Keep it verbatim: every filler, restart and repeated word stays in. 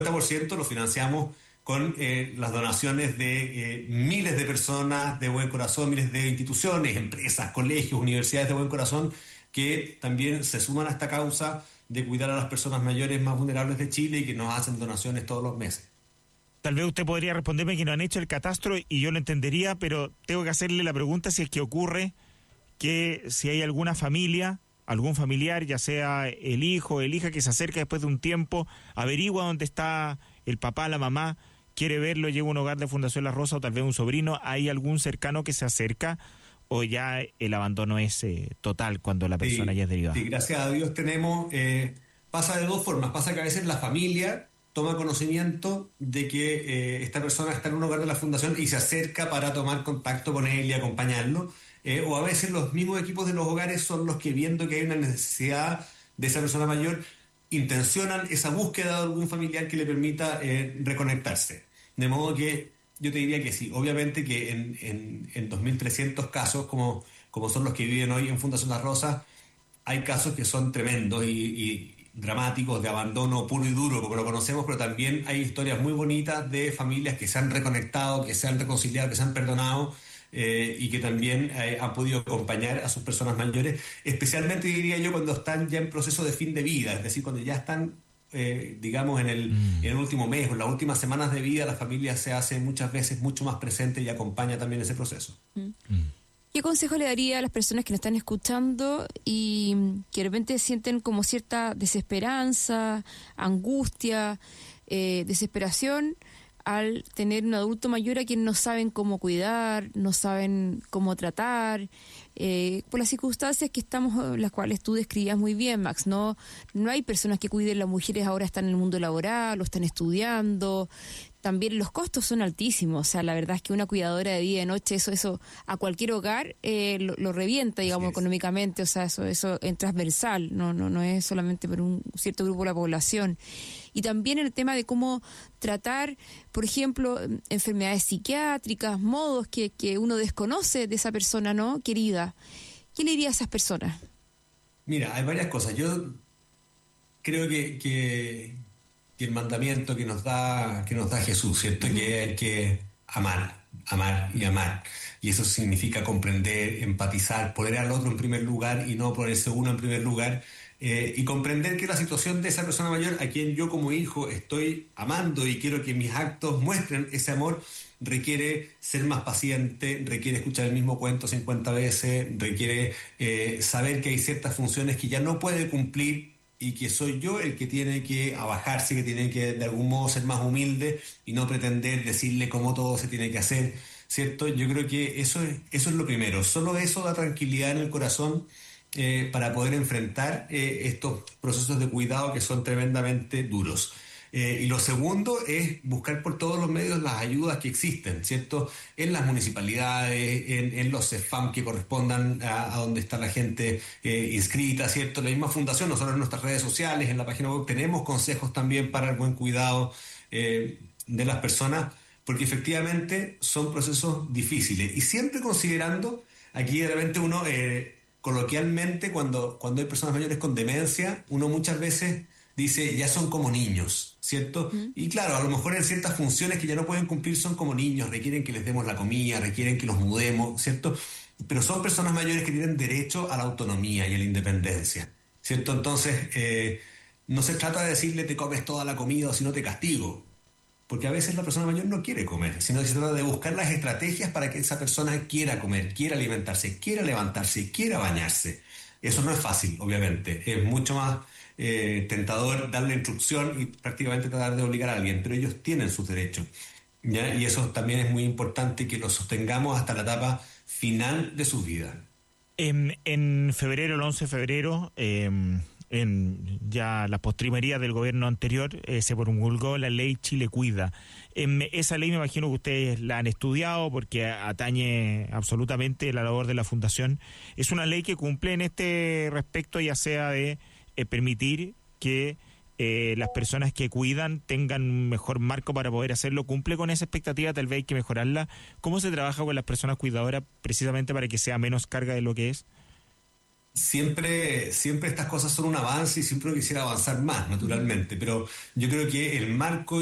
por ciento lo financiamos con eh, las donaciones de eh, miles de personas de buen corazón, miles de instituciones, empresas, colegios, universidades de buen corazón, que también se suman a esta causa de cuidar a las personas mayores más vulnerables de Chile y que nos hacen donaciones todos los meses. Tal vez usted podría responderme que no han hecho el catastro y yo lo entendería, pero tengo que hacerle la pregunta si es que ocurre que si hay alguna familia, algún familiar, ya sea el hijo o el hija, que se acerca después de un tiempo, averigua dónde está el papá, la mamá, quiere verlo, llega a un hogar de Fundación La Rosa o tal vez un sobrino, ¿hay algún cercano que se acerca o ya el abandono es eh, total cuando la persona Sí, ya es derivada? sí, gracias a Dios tenemos, eh, pasa de dos formas, pasa que a veces la familia toma conocimiento de que eh, esta persona está en un hogar de la Fundación y se acerca para tomar contacto con él y acompañarlo, eh, o a veces los mismos equipos de los hogares son los que, viendo que hay una necesidad de esa persona mayor, intencionan esa búsqueda de algún familiar que le permita eh, reconectarse. De modo que yo te diría que sí, obviamente que en, en, en dos mil trescientos casos, como, como son los que viven hoy en Fundación La Rosa, hay casos que son tremendos y, y dramáticos de abandono puro y duro, como lo conocemos, pero también hay historias muy bonitas de familias que se han reconectado, que se han reconciliado, que se han perdonado eh, y que también eh, han podido acompañar a sus personas mayores, especialmente diría yo cuando están ya en proceso de fin de vida, es decir, cuando ya están eh, digamos en el, mm. en el último mes o en las últimas semanas de vida, la familia se hace muchas veces mucho más presente y acompaña también ese proceso. Mm. Mm. ¿Qué consejo le daría a las personas que nos están escuchando y que de repente sienten como cierta desesperanza, angustia, eh, desesperación al tener un adulto mayor a quien no saben cómo cuidar, no saben cómo tratar, eh, por las circunstancias que estamos, las cuales tú describías muy bien, Max? No, no hay personas que cuiden, las mujeres ahora están en el mundo laboral, o están estudiando. También los costos son altísimos, o sea, la verdad es que una cuidadora de día y de noche, eso eso a cualquier hogar eh, lo, lo revienta, digamos, es. económicamente, o sea, eso eso es transversal, no no no es solamente por un cierto grupo de la población. Y también el tema de cómo tratar, por ejemplo, enfermedades psiquiátricas, modos que, que uno desconoce de esa persona, ¿no?, querida. ¿Qué le diría a esas personas? Mira, hay varias cosas. Yo creo que... que... que el mandamiento que nos da que nos da Jesús, ¿cierto? Uh-huh. Que hay que amar, amar y amar. Y eso significa comprender, empatizar, poner al otro en primer lugar y no ponerse uno en primer lugar. Eh, y comprender que la situación de esa persona mayor a quien yo como hijo estoy amando y quiero que mis actos muestren ese amor, requiere ser más paciente, requiere escuchar el mismo cuento cincuenta veces, requiere eh, saber que hay ciertas funciones que ya no puede cumplir y que soy yo el que tiene que abajarse, que tiene que de algún modo ser más humilde y no pretender decirle cómo todo se tiene que hacer, ¿cierto? Yo creo que eso es, eso es lo primero. Solo eso da tranquilidad en el corazón eh, para poder enfrentar eh, estos procesos de cuidado que son tremendamente duros. Eh, y lo segundo es buscar por todos los medios las ayudas que existen, ¿cierto? En las municipalidades, en, en los CEFAM que correspondan a, a donde está la gente eh, inscrita, ¿cierto? La misma fundación, nosotros en nuestras redes sociales, en la página web, tenemos consejos también para el buen cuidado eh, de las personas, porque efectivamente son procesos difíciles. Y siempre considerando, aquí de repente uno, eh, coloquialmente, cuando, cuando hay personas mayores con demencia, uno muchas veces dice, ya son como niños, ¿cierto? Uh-huh. Y claro, a lo mejor en ciertas funciones que ya no pueden cumplir son como niños, requieren que les demos la comida, requieren que los mudemos, ¿cierto? Pero son personas mayores que tienen derecho a la autonomía y a la independencia, ¿cierto? Entonces, eh, no se trata de decirle te comes toda la comida o si no te castigo, porque a veces la persona mayor no quiere comer, sino que se trata de buscar las estrategias para que esa persona quiera comer, quiera alimentarse, quiera levantarse, quiera bañarse. Eso no es fácil, obviamente, es mucho más Eh, tentador darle instrucción y prácticamente tratar de obligar a alguien, pero ellos tienen sus derechos, ¿ya? Y eso también es muy importante que lo sostengamos hasta la etapa final de sus vidas. En, en febrero, el once de febrero, eh, en ya la postrimería del gobierno anterior, eh, se promulgó la ley Chile Cuida. Eh, esa ley me imagino que ustedes la han estudiado porque atañe absolutamente la labor de la Fundación. Es una ley que cumple en este respecto, ya sea de Eh, permitir que eh, las personas que cuidan tengan un mejor marco para poder hacerlo. ¿Cumple con esa expectativa? Tal vez hay que mejorarla. ¿Cómo se trabaja con las personas cuidadoras precisamente para que sea menos carga de lo que es? siempre, siempre estas cosas son un avance y siempre uno quisiera avanzar más, naturalmente, pero yo creo que el marco